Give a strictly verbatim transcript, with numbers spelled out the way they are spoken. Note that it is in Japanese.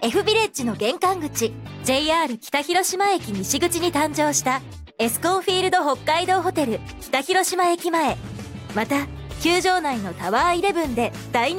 F ビレッジの玄関口 ジェイアール 北広島駅西口に誕生したエスコンフィールド北海道ホテル北広島駅前、また球場内のタワーイレブンで大人気